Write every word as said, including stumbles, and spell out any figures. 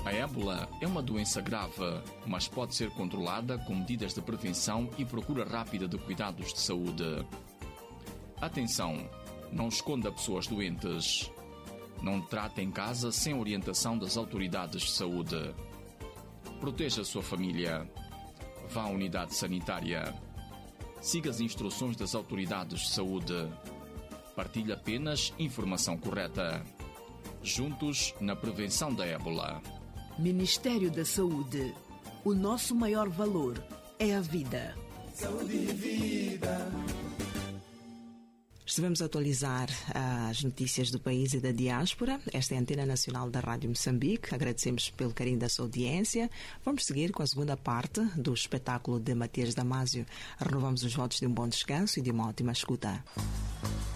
A ébola é uma doença grave, mas pode ser controlada com medidas de prevenção e procura rápida de cuidados de saúde. Atenção! Não esconda pessoas doentes. Não trate em casa sem orientação das autoridades de saúde. Proteja a sua família. Vá à unidade sanitária. Siga as instruções das autoridades de saúde. Partilhe apenas informação correta. Juntos na prevenção da ébola. Ministério da Saúde. O nosso maior valor é a vida. Saúde e vida. Estivemos a atualizar as notícias do país e da diáspora. Esta é a Antena Nacional da Rádio Moçambique. Agradecemos pelo carinho da sua audiência. Vamos seguir com a segunda parte do espetáculo de Matias Damasio. Renovamos os votos de um bom descanso e de uma ótima escuta.